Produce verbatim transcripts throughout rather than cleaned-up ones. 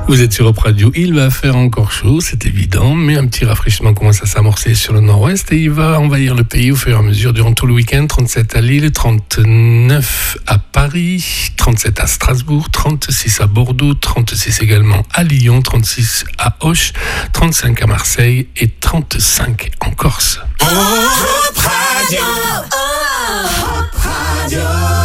Vous êtes sur Europe Radio, il va faire encore chaud, c'est évident, mais un petit rafraîchissement commence à s'amorcer sur le nord-ouest et il va envahir le pays au fur et à mesure durant tout le week-end. trente-sept à Lille, trente-neuf à Paris, trente-sept à Strasbourg, trente-six à Bordeaux, trente-six également à Lyon, trente-six à Auch, trente-cinq à Marseille et trente-cinq en Corse. Europe Radio, Europe Radio.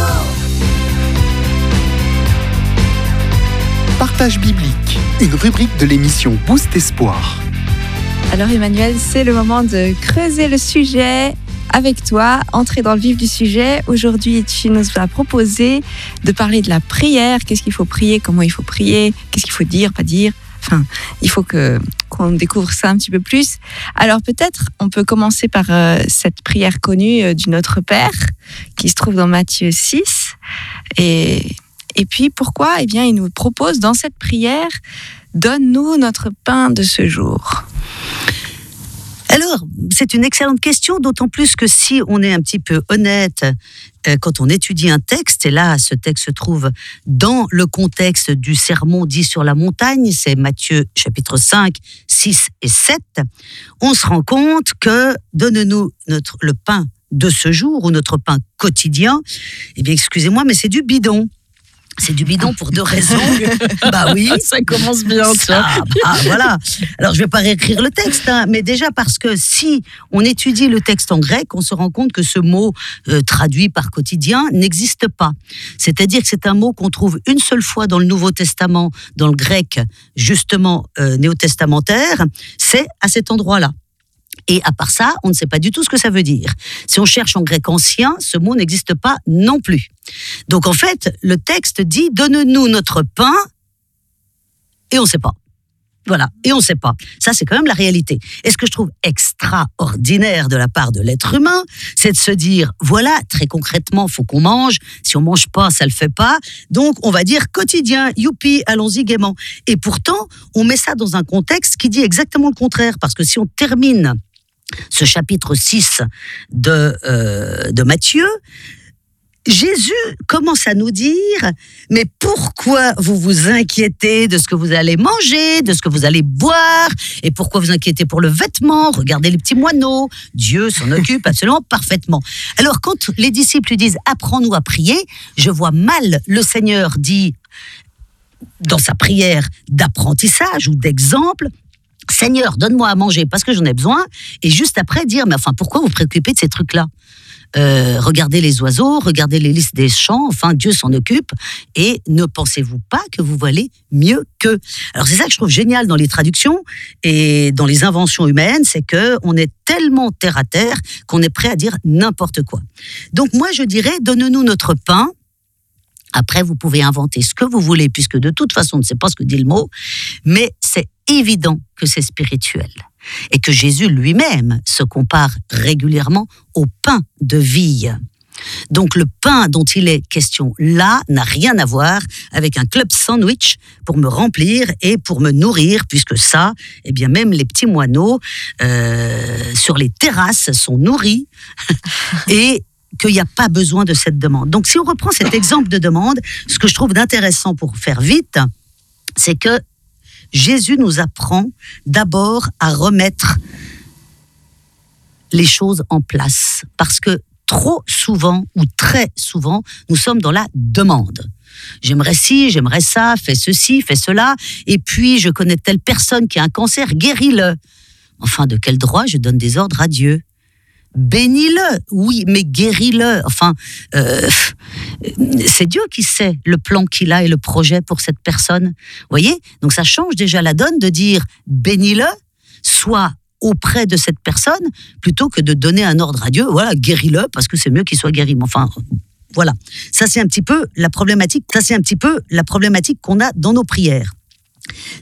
Partage biblique, une rubrique de l'émission Boost Espoir. Alors Emmanuel, c'est le moment de creuser le sujet avec toi, entrer dans le vif du sujet. Aujourd'hui, tu nous as proposé de parler de la prière. Qu'est-ce qu'il faut prier, comment il faut prier, qu'est-ce qu'il faut dire, pas dire. Enfin, il faut que, qu'on découvre ça un petit peu plus. Alors peut-être, on peut commencer par euh, cette prière connue euh, du Notre Père, qui se trouve dans Matthieu six. Et... Et puis pourquoi ? Eh bien, il nous propose dans cette prière, donne-nous notre pain de ce jour. Alors, c'est une excellente question, d'autant plus que si on est un petit peu honnête, euh, quand on étudie un texte, et là, ce texte se trouve dans le contexte du sermon dit sur la montagne, c'est Matthieu chapitre cinq, six et sept, on se rend compte que donne-nous notre, le pain de ce jour, ou notre pain quotidien, eh bien, excusez-moi, mais c'est du bidon. C'est du bidon pour deux raisons. Bah oui. Ça commence bien, ça. Ah, voilà. Alors, je vais pas réécrire le texte, hein, mais déjà parce que si on étudie le texte en grec, on se rend compte que ce mot euh, traduit par quotidien n'existe pas. C'est-à-dire que c'est un mot qu'on trouve une seule fois dans le Nouveau Testament, dans le grec, justement, euh, néo-testamentaire, c'est à cet endroit-là. Et à part ça, on ne sait pas du tout ce que ça veut dire. Si on cherche en grec ancien, ce mot n'existe pas non plus. Donc en fait, le texte dit « Donne-nous notre pain » et on ne sait pas. Voilà, et on ne sait pas. Ça, c'est quand même la réalité. Et ce que je trouve extraordinaire de la part de l'être humain, c'est de se dire, voilà, très concrètement, il faut qu'on mange. Si on ne mange pas, ça ne le fait pas. Donc, on va dire quotidien, youpi, allons-y gaiement. Et pourtant, on met ça dans un contexte qui dit exactement le contraire. Parce que si on termine ce chapitre six de, euh, de Matthieu, Jésus commence à nous dire, mais pourquoi vous vous inquiétez de ce que vous allez manger, de ce que vous allez boire, et pourquoi vous inquiétez pour le vêtement ? Regardez les petits moineaux, Dieu s'en occupe absolument parfaitement. Alors quand les disciples lui disent, apprends-nous à prier, je vois mal le Seigneur dit, dans sa prière d'apprentissage ou d'exemple, Seigneur, donne-moi à manger parce que j'en ai besoin, et juste après dire, mais enfin, pourquoi vous vous préoccupez de ces trucs-là ? Euh, regardez les oiseaux, regardez les lys des champs, enfin Dieu s'en occupe, et ne pensez-vous pas que vous valez mieux qu'eux ? Alors c'est ça que je trouve génial dans les traductions et dans les inventions humaines, c'est qu'on est tellement terre à terre qu'on est prêt à dire n'importe quoi. Donc moi je dirais, donne-nous notre pain. Après, vous pouvez inventer ce que vous voulez, puisque de toute façon, on ne sait pas ce que dit le mot, mais c'est évident que c'est spirituel. Et que Jésus lui-même se compare régulièrement au pain de vie. Donc le pain dont il est question là n'a rien à voir avec un club sandwich pour me remplir et pour me nourrir, puisque ça, eh bien même les petits moineaux euh, sur les terrasses sont nourris et qu'il n'y a pas besoin de cette demande. Donc si on reprend cet exemple de demande, ce que je trouve d'intéressant pour faire vite, c'est que Jésus nous apprend d'abord à remettre les choses en place. Parce que trop souvent, ou très souvent, nous sommes dans la demande. J'aimerais ci, j'aimerais ça, fais ceci, fais cela, et puis je connais telle personne qui a un cancer, guéris-le. Enfin, de quel droit je donne des ordres à Dieu ? Bénis-le, oui, mais guéris-le. Enfin, euh, c'est Dieu qui sait le plan qu'il a et le projet pour cette personne. Vous voyez ? Donc ça change déjà la donne de dire bénis-le, soit auprès de cette personne, plutôt que de donner un ordre à Dieu. Voilà, guéris-le, parce que c'est mieux qu'il soit guéri. Mais enfin, voilà. Ça c'est un petit peu la problématique. Ça c'est un petit peu la problématique qu'on a dans nos prières.